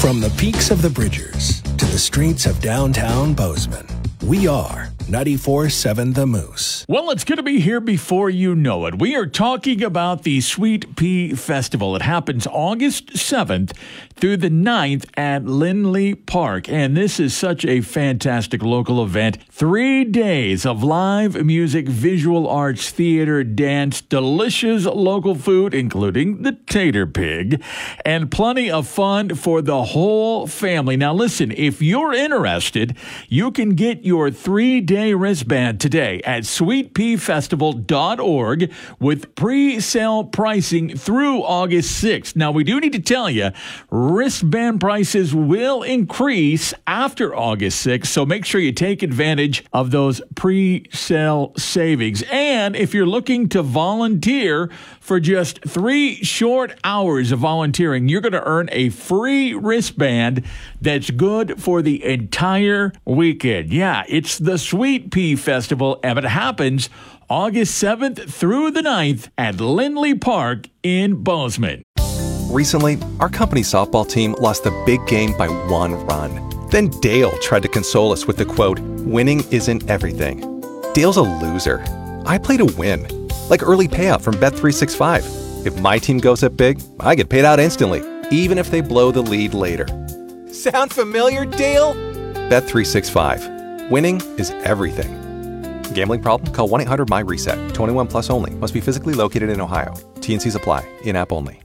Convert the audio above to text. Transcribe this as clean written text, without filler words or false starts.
From the peaks of the Bridgers to the streets of downtown Bozeman, we are 94.7 The Moose. Well, it's going to be here before you know it. We are talking about the Sweet Pea Festival. It happens August 7th through the 9th at Lindley Park. And this is such a fantastic local event. 3 days of live music, visual arts, theater, dance, delicious local food, including the Tater Pig, and plenty of fun for the whole family. Now, listen, if you're interested, you can get your 3-day wristband today at sweetpeafestival.org with pre-sale pricing through August 6th. Now, we do need to tell you, wristband prices will increase after August 6th, so make sure you take advantage of those pre-sale savings. And if you're looking to volunteer for just 3 short hours of volunteering, you're going to earn a free wristband that's good for the entire weekend. Yeah, it's the Sweet Pea Festival, and it happens August 7th through the 9th at Lindley Park in Bozeman. Recently, our company softball team lost a big game by 1 run. Then Dale tried to console us with the quote, "Winning isn't everything." Dale's a loser. I play to win, like early payout from Bet365. If my team goes up big, I get paid out instantly, even if they blow the lead later. Sound familiar, Dale? Bet365. Winning is everything. Gambling problem? Call 1-800-MY-RESET. 21 plus only. Must be physically located in Ohio. T&Cs apply. In-app only.